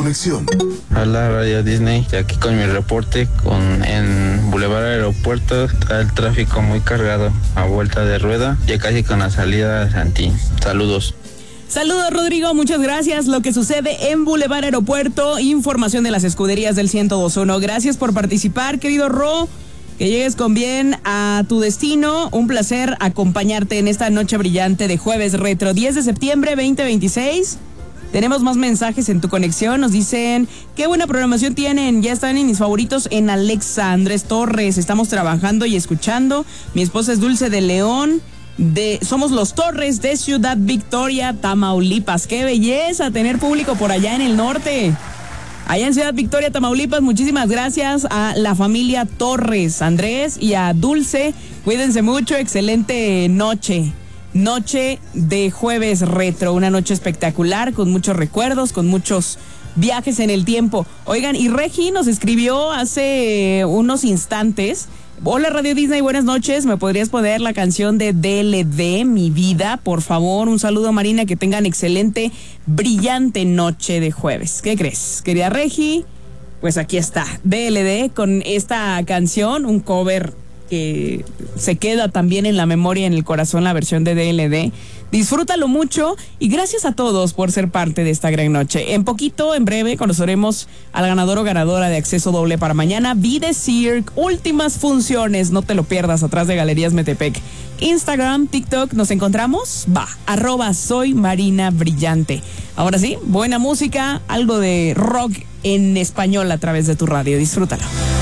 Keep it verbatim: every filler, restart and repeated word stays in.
conexión. Hola Radio Disney, y aquí con mi reporte con en Boulevard Aeropuerto está el tráfico muy cargado a vuelta de rueda, ya casi con la salida de Santín. Saludos. Saludos, Rodrigo, muchas gracias. Lo que sucede en Boulevard Aeropuerto, información de las escuderías del ciento dos punto uno. Gracias por participar, querido Ro. Que llegues con bien a tu destino. Un placer acompañarte en esta noche brillante de Jueves Retro, diez de septiembre veinte veintiséis. Tenemos más mensajes en tu conexión. Nos dicen, qué buena programación tienen. Ya están en mis favoritos en Alexa. Andrés Torres, estamos trabajando y escuchando. Mi esposa es Dulce de León. De, somos los Torres de Ciudad Victoria, Tamaulipas. ¡Qué belleza tener público por allá en el norte! Allá en Ciudad Victoria, Tamaulipas, muchísimas gracias a la familia Torres, Andrés y a Dulce. Cuídense mucho, excelente noche. Noche de Jueves Retro, una noche espectacular, con muchos recuerdos, con muchos viajes en el tiempo. Oigan, y Regi nos escribió hace unos instantes. Hola Radio Disney, buenas noches. ¿Me podrías poner la canción de D L D, Mi Vida? Por favor, un saludo, Marina, que tengan excelente, brillante noche de jueves. ¿Qué crees, querida Regi? Pues aquí está, D L D con esta canción, un cover que se queda también en la memoria y en el corazón, la versión de D L D. Disfrútalo mucho y gracias a todos por ser parte de esta gran noche. En poquito, en breve, conoceremos al ganador o ganadora de acceso doble para mañana. Be The Cirque, últimas funciones, no te lo pierdas, atrás de Galerías Metepec. Instagram, TikTok, ¿nos encontramos? Va, arroba soy Marina Brillante. Ahora sí, buena música, algo de rock en español a través de tu radio. Disfrútalo.